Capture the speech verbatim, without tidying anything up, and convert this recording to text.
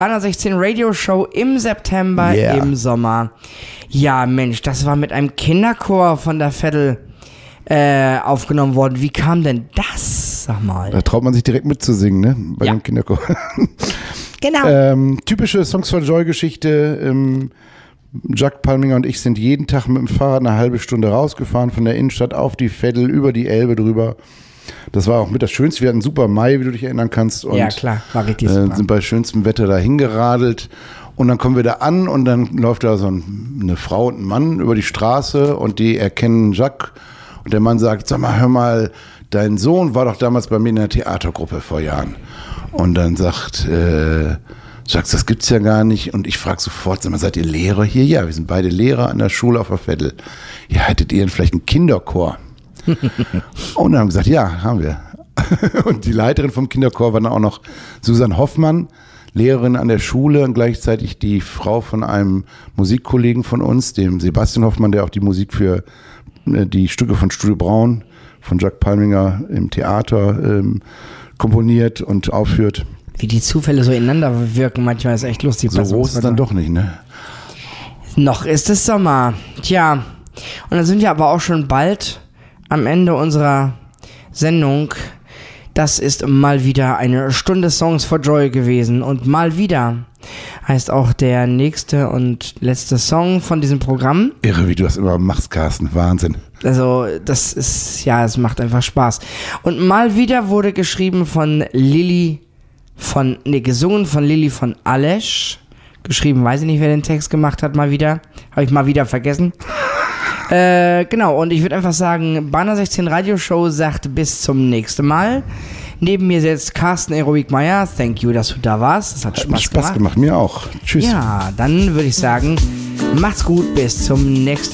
Banner sechzehn Radio Show im September, Yeah. im Sommer. Ja, Mensch, das war mit einem Kinderchor von der Veddel äh, aufgenommen worden. Wie kam denn das? Sag mal. Da traut man sich direkt mitzusingen, ne? Bei Ja. dem Kinderchor. Genau. ähm, typische Songs for Joy-Geschichte. Ähm, Jack Palminger und ich sind jeden Tag mit dem Fahrrad eine halbe Stunde rausgefahren von der Innenstadt auf die Veddel, über die Elbe drüber. Das war auch mit das Schönste. Wir hatten einen super Mai, wie du dich erinnern kannst. Und, ja, klar, war richtig äh, super. sind bei schönstem Wetter da hingeradelt. Und dann kommen wir da an und dann läuft da so ein, eine Frau und ein Mann über die Straße und die erkennen Jack. Und der Mann sagt, sag mal, hör mal, dein Sohn war doch damals bei mir in der Theatergruppe vor Jahren. Und dann sagt äh, Jack, das gibt's ja gar nicht. Und ich frage sofort, sag mal, seid ihr Lehrer hier? Ja, wir sind beide Lehrer an der Schule auf der Veddel. Ja, hättet ihr denn vielleicht einen Kinderchor? Und dann haben wir gesagt, ja, haben wir. Und die Leiterin vom Kinderchor war dann auch noch Susanne Hoffmann, Lehrerin an der Schule und gleichzeitig die Frau von einem Musikkollegen von uns, dem Sebastian Hoffmann, der auch die Musik für äh, die Stücke von Studio Braun, von Jack Palminger im Theater ähm, komponiert und aufführt. Wie die Zufälle so ineinander wirken, manchmal ist echt lustig. So groß ist es dann doch nicht, ne? Noch ist es Sommer. Tja, und dann sind wir aber auch schon bald am Ende unserer Sendung. Das ist mal wieder eine Stunde Songs for Joy gewesen. Und mal wieder heißt auch der nächste und letzte Song von diesem Programm. Irre, wie du das immer machst, Carsten. Wahnsinn. Also das ist, ja, es macht einfach Spaß. Und mal wieder wurde geschrieben von Lilly von, ne, gesungen von Lilly von Alesch. Geschrieben, weiß ich nicht, wer den Text gemacht hat, mal wieder. Habe ich mal wieder vergessen. Äh, genau, und ich würde einfach sagen, Banner sechzehn Radio Show sagt bis zum nächsten Mal. Neben mir sitzt Carsten Erowick-Meyer. Thank you, dass du da warst. Das hat Spaß, Hat Spaß gemacht. gemacht, mir auch. Tschüss. Ja, dann würde ich sagen, macht's gut, bis zum nächsten Mal.